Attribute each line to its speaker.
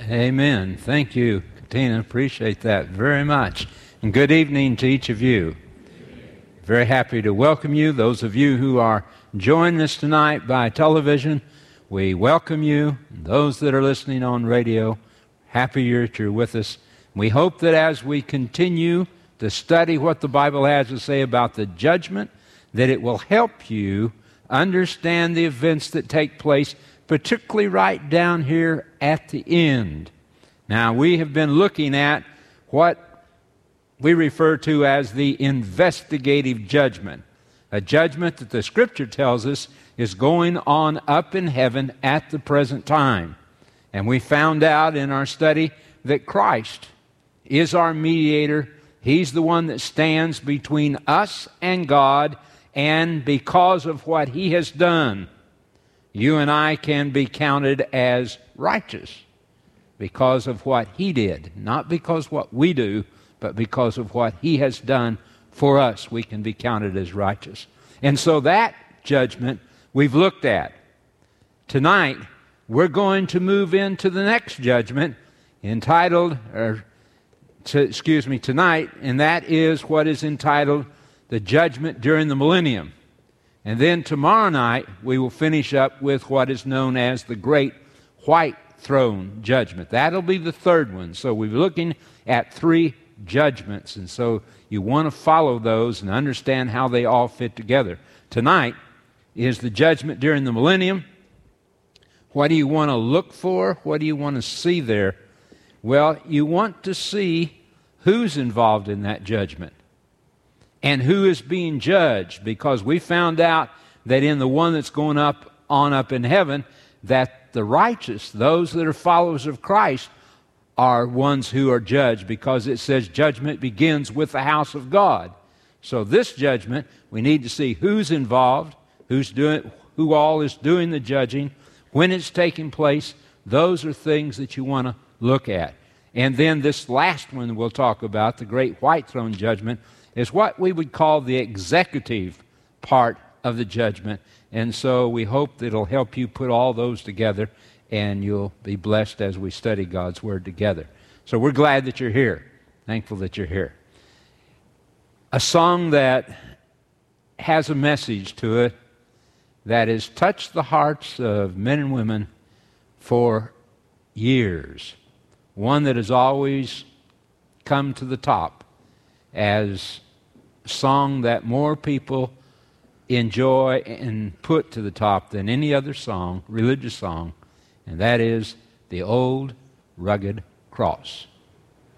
Speaker 1: Amen. Thank you, Katina. Appreciate that very much. And good evening to each of you. Very happy to welcome you. Those of you who are joining us tonight by television, we welcome you. And those that are listening on radio, happy that you're with us. We hope that as we continue to study what the Bible has to say about the judgment, that it will help you understand the events that take place, particularly right down here at the end. Now, we have been looking at what we refer to as the investigative judgment, a judgment that the Scripture tells us is going on up in heaven at the present time. And we found out in our study that Christ is our mediator. He's the one that stands between us and God, and because of what He has done, you and I can be counted as righteous because of what He did. Not because what we do, but because of what He has done for us, we can be counted as righteous. And so that judgment we've looked at. Tonight, we're going to move into the next judgment tonight, and that is what is entitled the judgment during the millennium. And then tomorrow night, we will finish up with what is known as the Great White Throne Judgment. That'll be the third one. So we're looking at 3 judgments, and so you want to follow those and understand how they all fit together. Tonight is the judgment during the millennium. What do you want to look for? What do you want to see there? Well, you want to see who's involved in that judgment and who is being judged, because we found out that in the one that's going up in heaven, that the righteous, those that are followers of Christ, are ones who are judged, because it says judgment begins with the house of God. So this judgment, we need to see who's involved, who all is doing the judging, when it's taking place. Those are things that you want to look at. And then this last one we'll talk about, the Great White Throne Judgment, is what we would call the executive part of the judgment. And so we hope that it'll help you put all those together, and you'll be blessed as we study God's Word together. So we're glad that you're here, thankful that you're here. A song that has a message to it that has touched the hearts of men and women for years. One that has always come to the top as a song that more people enjoy and put to the top than any other song, religious song, and that is the Old Rugged Cross.